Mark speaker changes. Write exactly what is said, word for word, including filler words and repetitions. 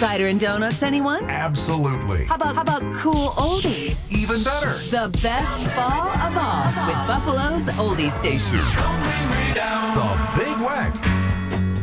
Speaker 1: cider and donuts, anyone?
Speaker 2: Absolutely.
Speaker 1: How about, how about cool oldies?
Speaker 2: Even better.
Speaker 1: The best fall of all with Buffalo's Oldie Station.
Speaker 2: The Big Wack.